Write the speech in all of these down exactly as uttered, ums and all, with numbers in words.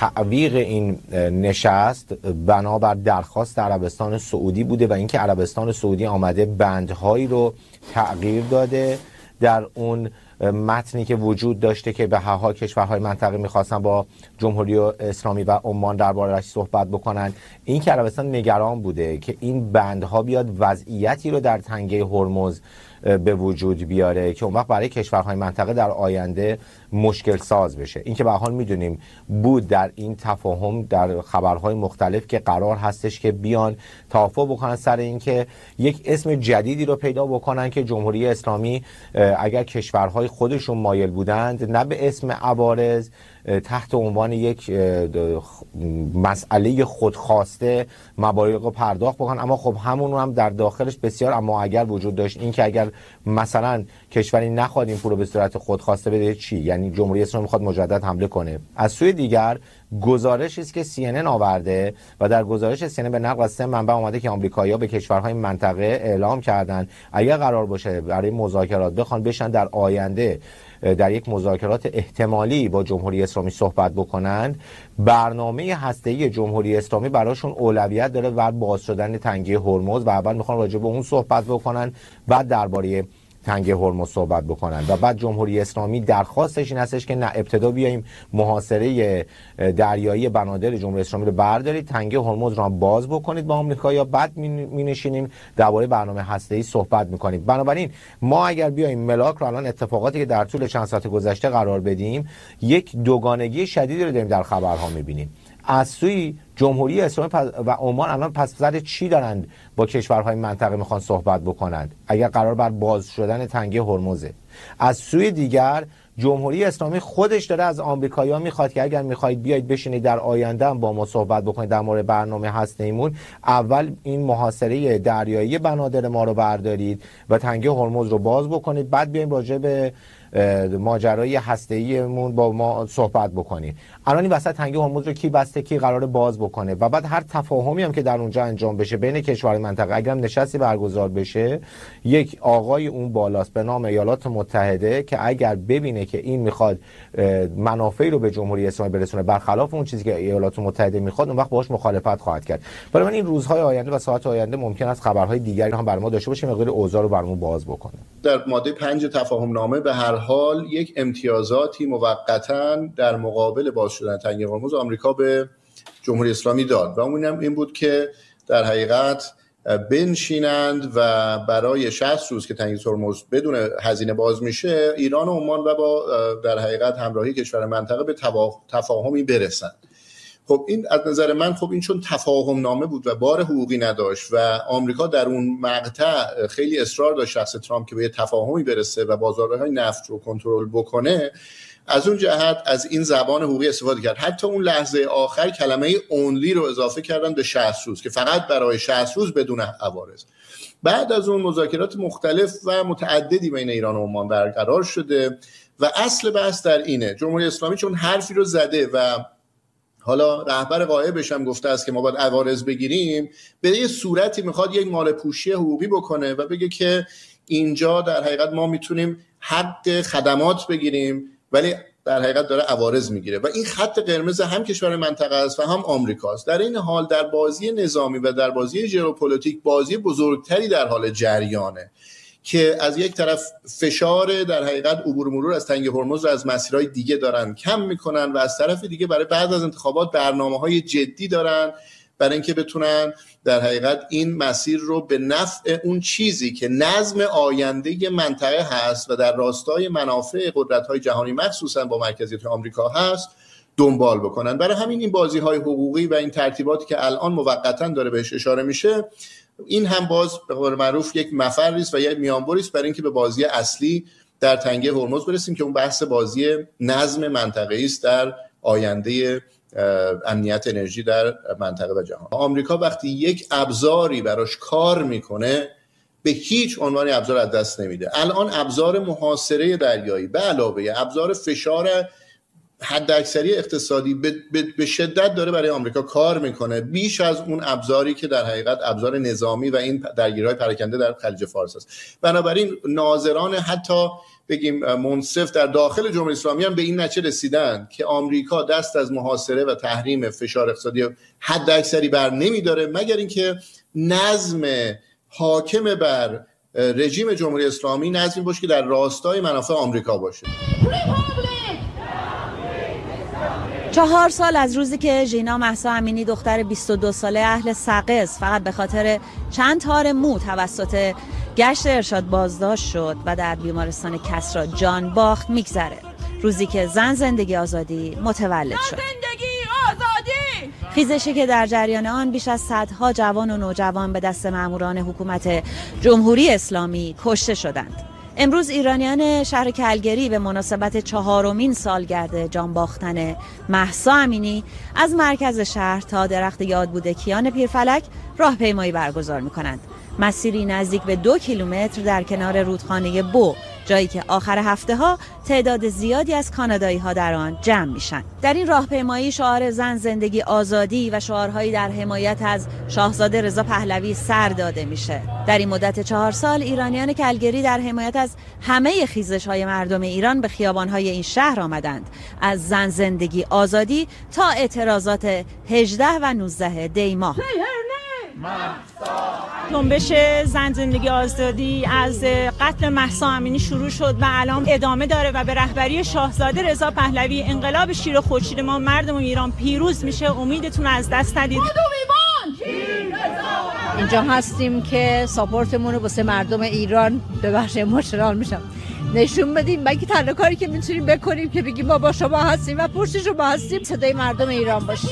تعویق این نشست بنابر درخواست عربستان سعودی بوده و اینکه عربستان سعودی آمده بندهایی رو تغییر داده در اون متنی که وجود داشته که به هر حال کشورهای منطقه میخواستن با جمهوری اسلامی و عمان درباره‌اش صحبت بکنن. این که عربستان نگران بوده که این بندها بیاد وضعیتی رو در تنگه هرمز به وجود بیاره که اون وقت برای کشورهای منطقه در آینده مشکل ساز بشه. این که به حال میدونیم بود در این تفاهم در خبرهای مختلف که قرار هستش که بیان توافق بکنن سر این که یک اسم جدیدی رو پیدا بکنن که جمهوری اسلامی اگر کشورهای خودشون مایل بودند نه به اسم عوارض تحت عنوان یک مسئله خودخواسته مبالغ رو پرداخت بکنن، اما خب همون هم در داخلش بسیار اما اگر وجود داشت. این که اگر مثلا کشوری نخواد این پول رو به صورت خودخواسته بده چی؟ یعنی جمهوری اسلامی میخواد مجدد حمله کنه. از سوی دیگر گزارشی است که سی ان ان آورده و در گزارش سی ان ان به نقل از سه منبع اومده که آمریکایی‌ها به کشورهای منطقه اعلام کردن اگر قرار باشه برای مذاکرات بخوان بشن در آینده در یک مذاکرات احتمالی با جمهوری اسلامی صحبت بکنند، برنامه هسته‌ای جمهوری اسلامی براشون اولویت داره و باز شدن تنگه هرمز و اول میخوان راجع به اون صحبت بکنن بعد درباره تنگه هرمز صحبت بکنن و بعد جمهوری اسلامی درخواستش این هستش که نه ابتدا بیایم محاصره دریایی بنادر جمهوری اسلامی رو بردارید، تنگه هرمز رو باز بکنید با آمریکا یا بعد می نشینیم درباره برنامه هسته‌ای صحبت میکنیم. بنابراین ما اگر بیایم ملاک رو الان اتفاقاتی که در طول چند ساعت گذشته قرار بدیم یک دوگانگی شدیدی رو داریم در خبرها میبینیم. از سوی جمهوری اسلامی و عمان الان پس سر چی دارند با کشورهای منطقه میخوان صحبت بکنند اگر قرار بر باز شدن تنگه هرمزه؟ از سوی دیگر جمهوری اسلامی خودش داره از آمریکایی‌ها میخواد که اگر میخواید بیاید بشینید در آینده هم با ما صحبت بکنید در مورد برنامه هسته‌ایمون، اول این محاصره دریایی بنادر ما رو بردارید و تنگه هرمز رو باز بکنید، بعد بیایم راجع به ماجرای هسته‌ایمون با ما صحبت بکنید. الان این وسط تنگه هرمز رو کی بسته، کی قراره باز بکنه و بعد هر تفاهمی هم که در اونجا انجام بشه بین کشورهای منطقه اگر هم نشستی برگزار بشه، یک آقای اون بالاست به نام ایالات متحده که اگر ببینه که این میخواد منافعی رو به جمهوری اسلامی برسونه برخلاف اون چیزی که ایالات متحده میخواد، اون وقت باهاش مخالفت خواهد کرد. برای من این روزهای آینده و ساعات آینده ممکن است خبرهای دیگری هم برام داشته باشه مقدار اوضاع رو برامون باز بکنه. در ماده پنج تفاهم نامه به هر حال یک امتیازاتی موقتا در مقابل باز شدن تنگه هرمز آمریکا به جمهوری اسلامی داد و اون هم این بود که در حقیقت بنشینند و برای شصت روز که تنگه هرمز بدون هزینه باز میشه ایران و عمان و با در حقیقت همراهی کشور منطقه به تفاهمی برسند. خب این از نظر من خب این چون تفاهم نامه بود و بار حقوقی نداشت و آمریکا در اون مقطع خیلی اصرار داشت شخص ترامپ که به تفاهمی برسه و بازارهای نفت رو کنترل بکنه، از اون جهت از این زبان حقوقی استفاده کرد. حتی اون لحظه آخر کلمه اونلی رو اضافه کردن به شصت روز که فقط برای شصت روز بدون عوارض. بعد از اون مذاکرات مختلف و متعددی بین ایران و عمان برقرار شده و اصل بحث در اینه جمهوری اسلامی چون حرفی رو زده و حالا رهبر غایبش هم گفته است که ما باید عوارض بگیریم، به یه صورتی میخواد یک مال پوشی حقوقی بکنه و بگه که اینجا در حقیقت ما میتونیم حق خدمات بگیریم ولی در حقیقت داره عوارض میگیره و این خط قرمز هم کشور منطقه است و هم آمریکاست. در این حال در بازی نظامی و در بازی ژئوپلیتیک بازی بزرگتری در حال جریانه که از یک طرف فشار در حقیقت عبور مرور از تنگه هرمز رو از مسیرهای دیگه دارن کم میکنن و از طرف دیگه برای بعد از انتخابات برنامه‌های جدی دارن برای اینکه بتونن در حقیقت این مسیر رو به نفع اون چیزی که نظم آینده منطقه هست و در راستای منافع قدرت‌های جهانی مخصوصا با مرکزیت آمریکا هست دنبال بکنن. برای همین این بازی‌های حقوقی و این ترتیباتی که الان موقتاً داره بهش اشاره میشه، این هم باز به قول معروف یک مفری است و یک میانبری است برای اینکه به بازی اصلی در تنگه هرمز برسیم که اون بحث بازی نظم منطقه‌ای است در آینده امنیت انرژی در منطقه و جهان. آمریکا وقتی یک ابزاری براش کار میکنه به هیچ عنوان ابزار از دست نمیده. الان ابزار محاصره دریایی به علاوه ابزار فشار حداکثری اقتصادی به شدت داره برای آمریکا کار میکنه، بیش از اون ابزاری که در حقیقت ابزار نظامی و این درگیری‌های پراکنده در خلیج فارس است. بنابراین ناظران حتی بگیم منصف در داخل جمهوری اسلامی هم به این نتیجه رسیدن که آمریکا دست از محاصره و تحریم فشار اقتصادی حداکثری بر نمیداره، مگر اینکه نظم حاکم بر رژیم جمهوری اسلامی نظمی باشه که در راستای منافع آمریکا باشه. چهار سال از روزی که ژینا مهسا امینی دختر بیست و دو ساله اهل سقز فقط به خاطر چند تار مو توسط گشت ارشاد بازداشت شد و در بیمارستان کسری جان باخت میگذره. روزی که زن زندگی آزادی متولد شد. زندگی آزادی! خیزشی که در جریان آن بیش از صدها جوان و نوجوان به دست ماموران حکومت جمهوری اسلامی کشته شدند. امروز ایرانیان شهر کلگری به مناسبت چهارمین سالگرد جان باختن مهسا امینی از مرکز شهر تا درخت یادبودکیان پیرفلک راهپیمایی برگزار می‌کنند. مسیری نزدیک به دو کیلومتر در کنار رودخانه بو، جایی که آخر هفته ها تعداد زیادی از کانادایی ها در آن جمع میشن. در این راهپیمایی شعار زن زندگی آزادی و شعارهایی در حمایت از شاهزاده رضا پهلوی سر داده میشه. در این مدت چهار سال ایرانیان کلگری در حمایت از همه خیزش های مردم ایران به خیابان های این شهر آمدند، از زن زندگی آزادی تا اعتراضات هجده و نوزده دی ماه. جنبش زن زندگی آزادی از قتل مهسا امینی شروع شد و الان ادامه داره و به رهبری شاهزاده رضا پهلوی انقلاب شیر و خورشید ما مردم ایران پیروز میشه. امیدتون از دست ندید. اینجا هستیم که ساپورتمون رو واسه مردم ایران به بخش ایموشنال میشم نشون بدیم. بلکه تنها کاری که میتونیم بکنیم که بگیم ما با شما هستیم و پشت شما هستیم، صدای مردم ایران باشیم.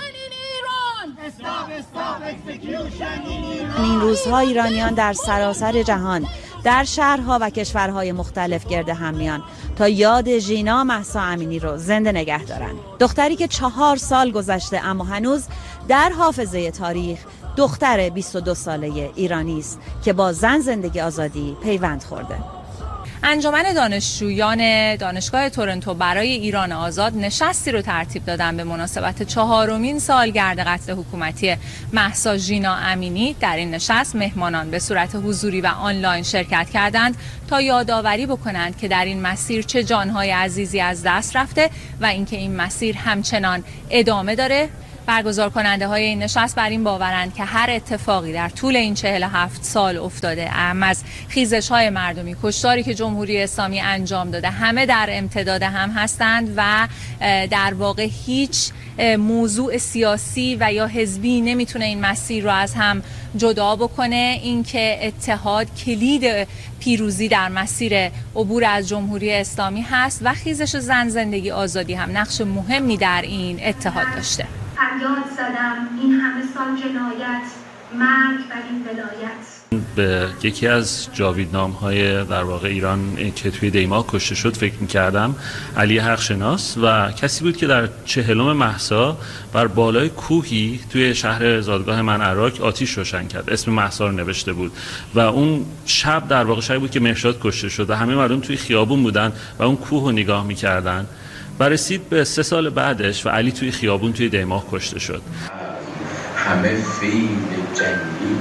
این روزها ایرانیان در سراسر جهان در شهرها و کشورهای مختلف گرد هم میان تا یاد ژینا مهسا امینی رو زنده نگه دارن. دختری که چهار سال گذشته اما هنوز در حافظه تاریخ دختر بیست و دو ساله ایرانی است که با زن زندگی آزادی پیوند خورده. انجمن دانشجویان دانشگاه تورنتو برای ایران آزاد نشستی رو ترتیب دادن به مناسبت چهارمین سالگرد قتل حکومتی مهسا ژینا امینی. در این نشست مهمانان به صورت حضوری و آنلاین شرکت کردند تا یادآوری بکنند که در این مسیر چه جانهای عزیزی از دست رفته و اینکه این مسیر همچنان ادامه داره. برگزار کننده های این نشست بر این باورند که هر اتفاقی در طول این چهل و هفت سال افتاده، اهم از خیزش های مردمی، کشتاری که جمهوری اسلامی انجام داده، همه در امتداد هم هستند و در واقع هیچ موضوع سیاسی و یا حزبی نمیتونه این مسیر رو از هم جدا بکنه. اینکه اتحاد کلید پیروزی در مسیر عبور از جمهوری اسلامی هست و خیزش زن زندگی آزادی هم نقش مهمی در این اتحاد داشته. فریاد زدم این همه سال جنایت، مرگ بر این ولایت. به یکی از جاویدنام‌های در واقع ایران که توی دیما کشته شد فکر می‌کردم، علی حقشناس، و کسی بود که در چهلم مهسا بر بالای کوهی توی شهر زادگاه من عراق آتش روشن کرد، اسم مهسا رو نوشته بود و اون شب در واقع شبی بود که مهرشاد کشته شد و همه مردم توی خیابون بودن و اون کوه رو نگاه می‌کردن. برسید به سه سال بعدش و علی توی خیابون توی دیماه کشته شد. همه فیل جنگی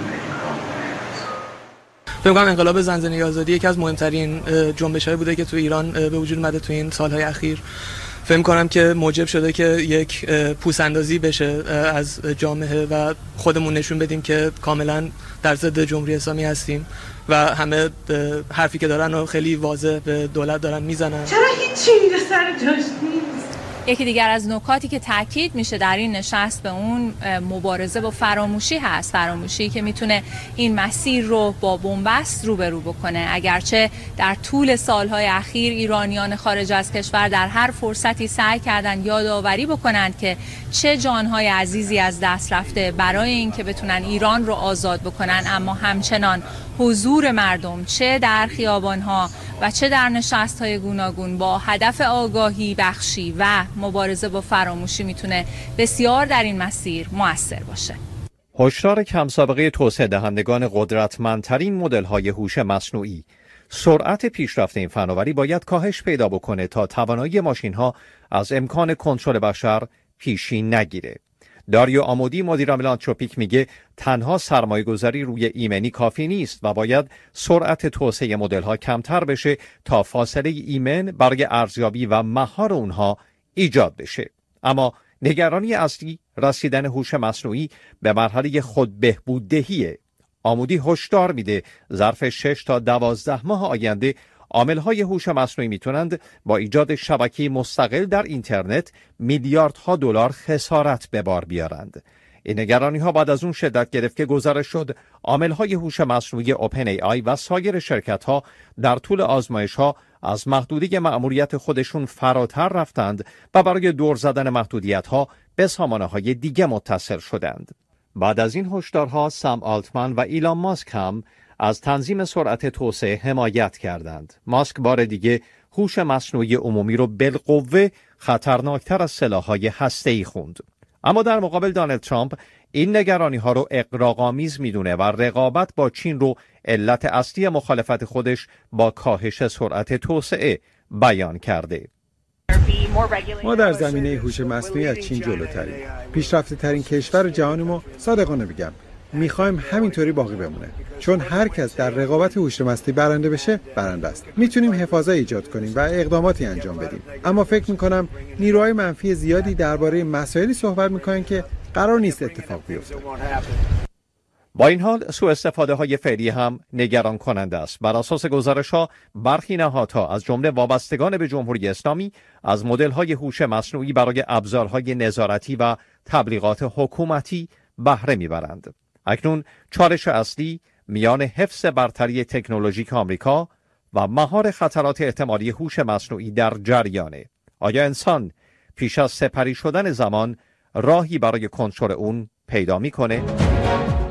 فکر می‌کنم انقلاب زن زندگی آزادی یکی از مهمترین جنبش‌های بوده که تو ایران به وجود اومده تو این سال‌های اخیر. فکر می‌کنم که موجب شده که یک پوس‌اندازی بشه از جامعه و خودمون نشون بدیم که کاملاً در ضد جمهوری اسلامی هستیم و همه حرفی که دارن و خیلی واضح به دولت دارن میزنن. چرا هیچی میره سر جاش نیست؟ یکی دیگر از نکاتی که تاکید میشه در این نشست به اون مبارزه با فراموشی هست. فراموشی که میتونه این مسیر رو با بنبست روبرو بکنه. اگرچه در طول سالهای اخیر ایرانیان خارج از کشور در هر فرصتی سعی کردن یادآوری بکنند که چه جانهای عزیزی از دست رفته برای اینکه بتونن ایران رو آزاد بکنن، اما همچنان حضور مردم چه در خیابانها و چه در نشست‌های گوناگون با هدف آگاهی بخشی و مبارزه با فراموشی میتونه بسیار در این مسیر مؤثر باشه. هشدار کم سابقه توسعه دهندگان قدرتمندترین مدل‌های هوش مصنوعی. سرعت پیشرفت این فناوری باید کاهش پیدا بکنه تا توانایی ماشین‌ها از امکان کنترل بشر پیشی نگیره. داریو آمودی مدیر آنتروپیک میگه تنها سرمایه گذاری روی ایمنی کافی نیست و باید سرعت توسعه مدل ها کمتر بشه تا فاصله ایمن برای ارزیابی و مهار اونها ایجاد بشه. اما نگرانی اصلی رسیدن هوش مصنوعی به مرحله خود بهبوددهیه. آمودی هشدار میده ظرف شش تا دوازده ماه آینده عامل‌های هوش مصنوعی میتونند با ایجاد شبکه مستقل در اینترنت میلیاردها دلار خسارت به بار بیارند. این نگرانی‌ها بعد از اون شدت گرفت که گزارش شد عامل‌های هوش مصنوعی اوپن ای آی و سایر شرکت‌ها در طول آزمایش‌ها از محدودیت مأموریت خودشون فراتر رفتند و برای دور زدن محدودیت‌ها به سامانه‌های دیگه متصل شدند. بعد از این هشدارها سام آلتمن و ایلان ماسک هم از تنظیم سرعت توسعه حمایت کردند. ماسک بار دیگه هوش مصنوعی عمومی رو بالقوه خطرناکتر از سلاح‌های هسته‌ای خوند. اما در مقابل دونالد ترامپ این نگرانی‌ها رو اغراق‌آمیز میدونه و رقابت با چین رو علت اصلی مخالفت خودش با کاهش سرعت توسعه بیان کرده. ما در زمینه هوش مصنوعی از چین جلوتریم. پیشرفته ترین کشور جهانیم و صادقانه بگم میخوایم همینطوری باقی بمونه، چون هر کس در رقابت هوش مصنوعی برنده بشه برنده است. میتونیم حفاظت ایجاد کنیم و اقداماتی انجام بدیم، اما فکر میکنم نیروهای منفی زیادی درباره مسائلی صحبت میکنن که قرار نیست اتفاق بیفته. با این حال سوء استفاده های فعلی هم نگران کننده است. بر اساس گزارش ها برخی نهادها از جمله وابستگان به جمهوری اسلامی از مدل های هوش مصنوعی برای ابزارهای نظارتی و تبلیغات حکومتی بهره میبرند. اکنون چالش اصلی میان حفظ برتری تکنولوژیک آمریکا و مهار خطرات احتمالی هوش مصنوعی در جریانه. آیا انسان پیش از سپری شدن زمان راهی برای کنترل اون پیدا میکنه؟